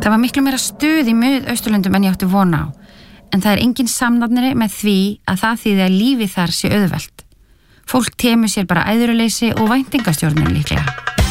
Það var miklu meira stuð í Mið-Austurlöndum en ég átti von á, en það engin samnafnari með því að það þýði að lífið þar sé auðvelt. Fólk temur sér bara æðruleysi og væntingastjórnun líklega.